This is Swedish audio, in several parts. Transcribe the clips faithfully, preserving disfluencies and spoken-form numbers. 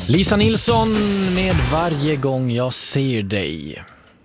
Lisa Nilsson med Varje gång jag ser dig.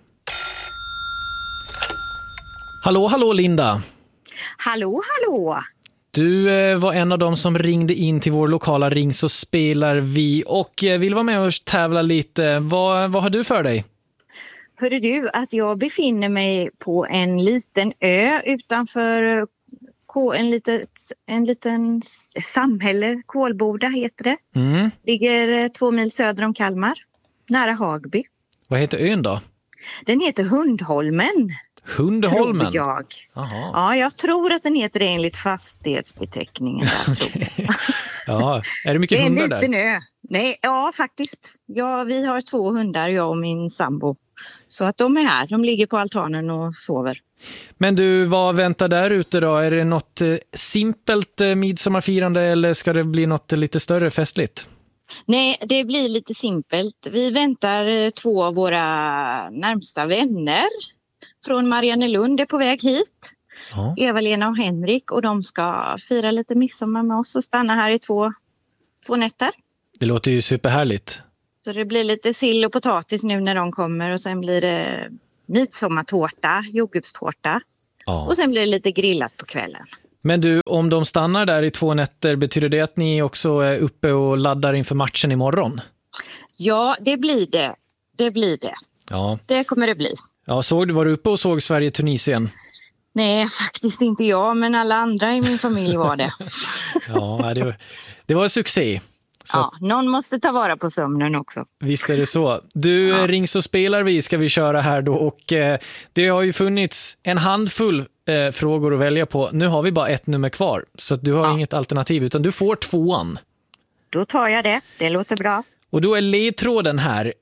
Hallå, hallå Linda. Hallå, hallå. Du eh, var en av dem som ringde in till vår lokala Ring så spelar vi och eh, vill vara med och tävla lite. Vad, vad har du för dig? Hörde du att jag befinner mig på en liten ö utanför en, litet, en liten samhälle, Kolboda heter det. Mm. Ligger två mil söder om Kalmar, nära Hagby. Vad heter ön då? Den heter Hundholmen. Hundholmen? Tror jag. Aha. Ja, jag tror att den heter det enligt fastighetsbeteckningen. Där, tror jag. Ja, är det mycket det är hundar en där? liten ö. Nej, ja, faktiskt. Ja, vi har två hundar, jag och min sambo. Så att de är här. De ligger på altanen och sover. Men du, vad väntar där ute då? Är det något eh, simpelt eh, midsommarfirande eller ska det bli något lite större festligt? Nej, det blir lite simpelt. Vi väntar eh, två av våra närmsta vänner från Mariannelund är på väg hit. Ja. Eva-Lena och Henrik, och de ska fira lite midsommar med oss och stanna här i två, två nätter. Det låter ju superhärligt. Så det blir lite sill och potatis nu när de kommer och sen blir det midsommartårta, jordgubbstårta. Ja. Och sen blir det lite grillat på kvällen. Men du, om de stannar där i två nätter, betyder det att ni också är uppe och laddar inför matchen imorgon? Ja, det blir det. Det blir det. Ja. Det kommer det bli. Ja, såg du, var du uppe och såg Sverige-Tunisien? Nej, faktiskt inte jag, men alla andra i min familj var det. Ja, det var, det var en succé. Så ja, någon måste ta vara på sömnen också. visst är det så. Du, Ja. Ring så spelar vi ska vi köra här då och eh, det har ju funnits en handfull eh, frågor att välja på. Nu har vi bara ett nummer kvar så att du har Ja. inget alternativ utan du får tvåan. Då tar jag det. Det låter bra. Och då är ledtråden här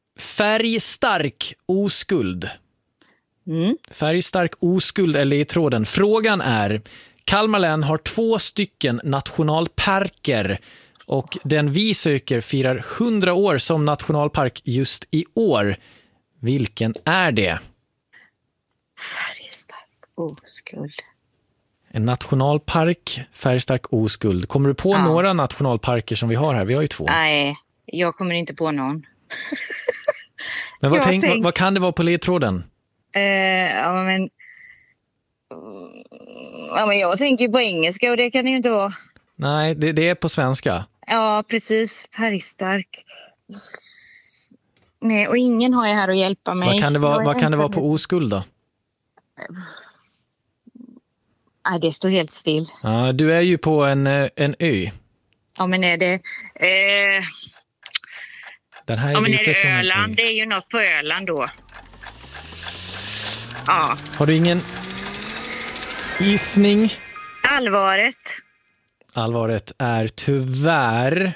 färgstark oskuld. Mm. Färgstark oskuld är ledtråden. Frågan är, Kalmar län har två stycken nationalparker och den vi söker firar hundra år som nationalpark just i år. Vilken är det? Färgstark oskuld. En nationalpark, färgstark oskuld. Kommer du på Ja. några nationalparker som vi har här? Vi har ju två. Nej, jag kommer inte på någon. Men vad, jag tänk, tänk- vad, vad kan det vara på ledtråden? Eh, ja, men... Ja, men jag tänker på engelska och det kan det ju inte vara. Nej, det, det är på svenska. Ja, precis. Färgstark. Nej, och ingen har jag här att hjälpa mig. Vad kan det vara, Jag är vad kan det vara ensam. på oskuld då? Nej, det står helt still. Ja, du är ju på en, eh, en ö. Ja, men är det... Eh, Den här är ja, men är lite som det en Öland? ö. Det är ju något på Öland då. Ja. Har du ingen gissning? Allvaret. Allvaret är tyvärr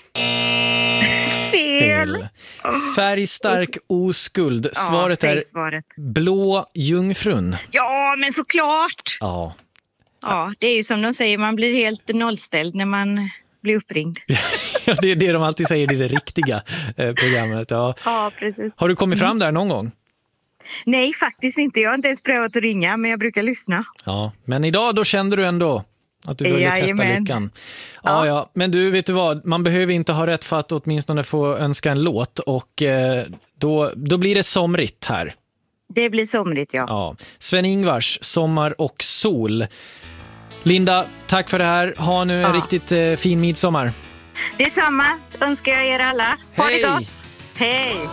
Fel. fel. Färgstark oskuld. Svaret ja, är säg svaret. blå jungfrun. Ja, men såklart. Ja. Ja, det är ju som de säger, man blir helt nollställd när man blir uppringd. Ja, det är det de alltid säger i det riktiga eh, programmet. Ja. Ja, precis. Har du kommit fram där någon gång? Nej, faktiskt inte. Jag har inte ens prövat att ringa, men jag brukar lyssna. Ja, men idag då kände du ändå att du ville testa Jajamän. lyckan. Ja, Ja. ja, men du, vet du vad? Man behöver inte ha rätt för att åtminstone få önska en låt och eh, då, då blir det somrigt här. Det blir somrigt, ja. Ja. Sven-Ingvars, Sommar och sol. Linda, tack för det här. Ha nu en Ja. riktigt eh, fin midsommar. Detsamma önskar jag er alla. Ha Hej. det gott. Hej!